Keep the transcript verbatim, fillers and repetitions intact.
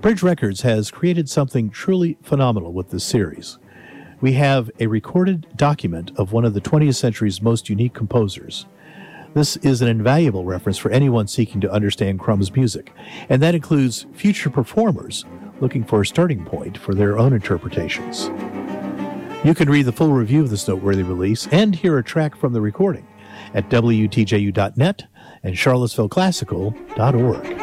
Bridge Records has created something truly phenomenal with this series. We have a recorded document of one of the twentieth century's most unique composers. This is an invaluable reference for anyone seeking to understand Crumb's music, and that includes future performers looking for a starting point for their own interpretations. You can read the full review of this noteworthy release and hear a track from the recording at W T J U dot net and Charlottesville Classical dot org.